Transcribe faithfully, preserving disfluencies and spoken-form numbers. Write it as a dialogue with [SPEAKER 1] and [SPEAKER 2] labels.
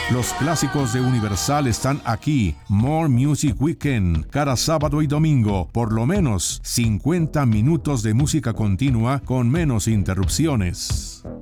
[SPEAKER 1] Los clásicos de Universal están aquí. More Music Weekend, cada sábado y domingo, por lo menos cincuenta minutos de música continua con menos interrupciones.